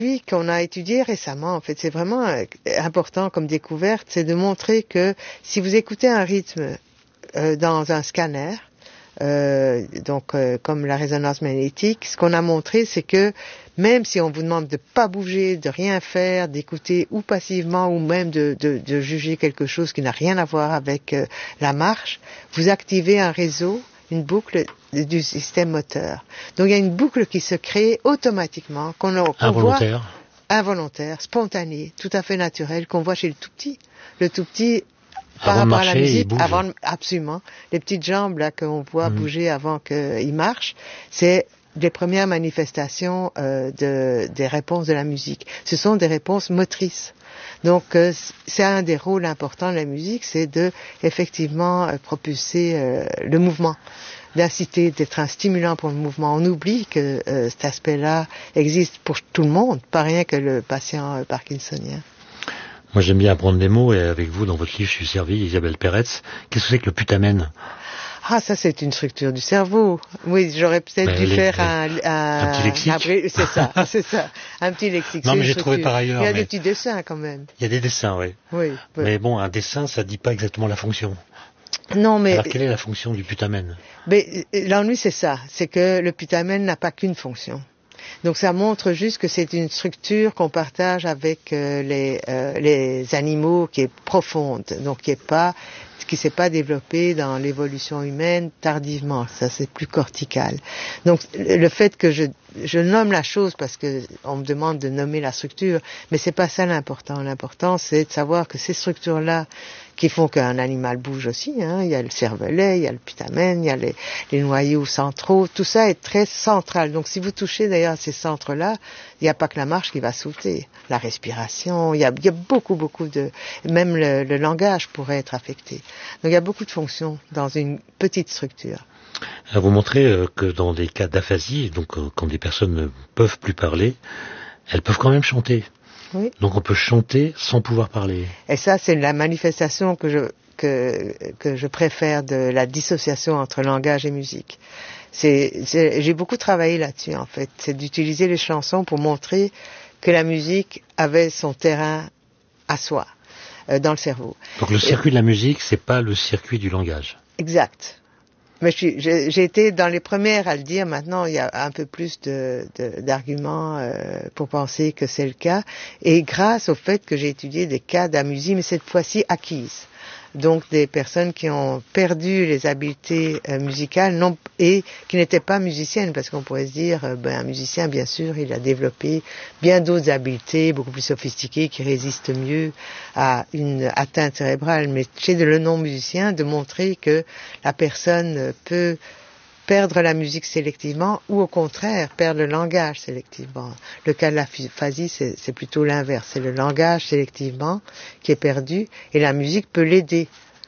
Lui, qu'on a étudié récemment, en fait, c'est vraiment important comme découverte, c'est de montrer que si vous écoutez un rythme dans un scanner, comme la résonance magnétique, ce qu'on a montré, c'est que même si on vous demande de pas bouger, de rien faire, d'écouter ou passivement ou même de juger quelque chose qui n'a rien à voir avec la marche, vous activez un réseau, une boucle du système moteur. Donc il y a une boucle qui se crée automatiquement, qu'on voit involontaire, spontanée, tout à fait naturelle, qu'on voit chez le tout petit. Le tout petit, par rapport à la musique, absolument. Les petites jambes là qu'on voit bouger avant qu'il marche, c'est les premières manifestations des réponses de la musique. Ce sont des réponses motrices. Donc c'est un des rôles importants de la musique, c'est de effectivement propulser le mouvement, d'inciter, d'être un stimulant pour le mouvement. On oublie que cet aspect-là existe pour tout le monde, pas rien que le patient parkinsonien. Moi j'aime bien apprendre des mots et avec vous dans votre livre je suis servi, Isabelle Peretz. Qu'est-ce que c'est que le putamen? Ah, ça c'est une structure du cerveau. Oui, j'aurais peut-être dû faire un petit lexique. C'est ça, un petit lexique. Non, mais j'ai trouvé par ailleurs. Il y a des petits dessins quand même. Il y a des dessins, oui. Oui. Mais bon, un dessin, ça dit pas exactement la fonction. Non, mais. Alors, quelle est la fonction du putamen? Mais l'ennui, c'est ça. C'est que le putamen n'a pas qu'une fonction. Donc ça montre juste que c'est une structure qu'on partage avec les animaux qui est profonde, donc qui s'est pas développée dans l'évolution humaine tardivement. Ça c'est plus cortical. Donc le fait que je nomme la chose parce que on me demande de nommer la structure, mais c'est pas ça l'important. L'important c'est de savoir que ces structures-là qui font qu'un animal bouge aussi, hein. Il y a le cervelet, il y a le putamen, il y a les noyaux centraux, tout ça est très central. Donc si vous touchez d'ailleurs à ces centres-là, il n'y a pas que la marche qui va sauter. La respiration, il y a beaucoup même le langage pourrait être affecté. Donc il y a beaucoup de fonctions dans une petite structure. Vous montrez que dans des cas d'aphasie, donc quand des personnes ne peuvent plus parler, elles peuvent quand même chanter. Oui. Donc on peut chanter sans pouvoir parler. Et ça, c'est la manifestation que je préfère de la dissociation entre langage et musique. J'ai beaucoup travaillé là-dessus en fait. C'est d'utiliser les chansons pour montrer que la musique avait son terrain à soi dans le cerveau. Donc le circuit de la musique, c'est pas le circuit du langage. Exact. Mais j'ai été dans les premières à le dire. Maintenant, il y a un peu plus d'arguments pour penser que c'est le cas. Et grâce au fait que j'ai étudié des cas d'amusie, mais cette fois-ci acquises. Donc des personnes qui ont perdu les habiletés musicales et qui n'étaient pas musiciennes, parce qu'on pourrait se dire, un musicien, bien sûr, il a développé bien d'autres habiletés, beaucoup plus sophistiquées, qui résistent mieux à une atteinte cérébrale. Mais chez le non-musicien, de montrer que la personne peut perdre la musique sélectivement ou au contraire perdre le langage sélectivement. Le cas de l'aphasie, c'est plutôt l'inverse. C'est le langage sélectivement qui est perdu et la musique peut l'aider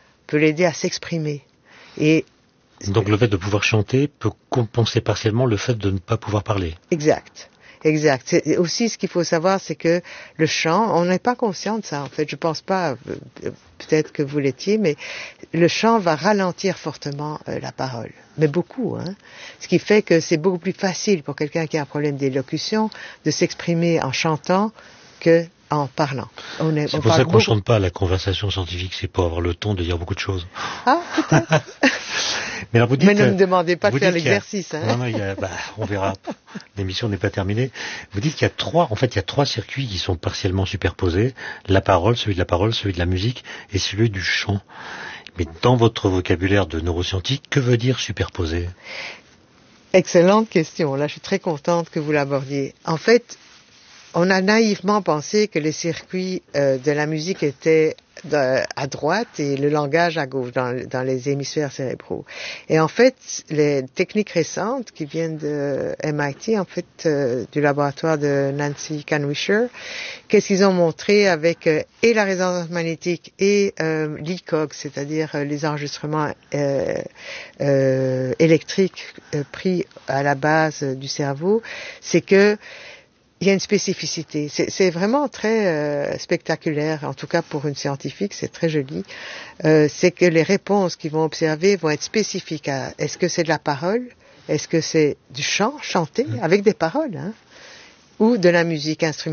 à s'exprimer. Et donc le fait de pouvoir chanter peut compenser partiellement le fait de ne pas pouvoir parler. Exact. C'est aussi ce qu'il faut savoir, c'est que le chant, on n'est pas conscient de ça en fait. Je pense pas, peut-être que vous l'étiez, mais le chant va ralentir fortement la parole, mais beaucoup. Hein. Ce qui fait que c'est beaucoup plus facile pour quelqu'un qui a un problème d'élocution de s'exprimer en chantant que en parlant. C'est pour ça qu'on ne chante pas la conversation scientifique, c'est pour avoir le temps de dire beaucoup de choses. Ah, peut-être. Mais ne me demandez pas de faire l'exercice. Non, on verra. L'émission n'est pas terminée. Vous dites qu'il y a trois circuits qui sont partiellement superposés. La parole, celui de la musique et celui du chant. Mais dans votre vocabulaire de neuroscientifique, que veut dire superposer? Excellente question. Là, je suis très contente que vous l'abordiez. En fait, on a naïvement pensé que les circuits de la musique étaient à droite et le langage à gauche dans les hémisphères cérébraux. Et en fait, les techniques récentes qui viennent de MIT, en fait, du laboratoire de Nancy Kanwisher, qu'est-ce qu'ils ont montré avec et la résonance magnétique et l'ECOG, c'est-à-dire les enregistrements électriques pris à la base du cerveau, c'est que il y a une spécificité. C'est vraiment très spectaculaire, en tout cas pour une scientifique, c'est très joli. C'est que les réponses qu'ils vont observer vont être spécifiques à est-ce que c'est de la parole, est-ce que c'est du chant, chanté, avec des paroles, hein, ou de la musique instrumentale.